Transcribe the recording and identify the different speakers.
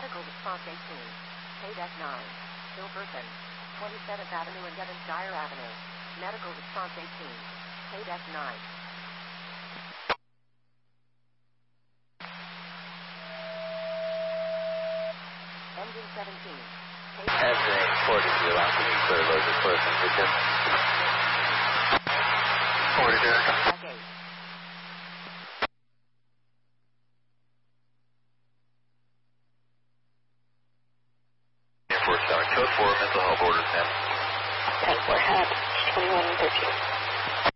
Speaker 1: Medical response 18. KDEC 9. Hilperson. 27th Avenue and Devonshire Avenue. Medical response 18. KDEC 9. Engine 17.
Speaker 2: Engine 40, you last to be clear loads of close and picture. 40, Derek.
Speaker 1: Back 8.
Speaker 2: Air 47, code 4, mental health orders, 10.
Speaker 3: 10-4 hat, 21 and 13.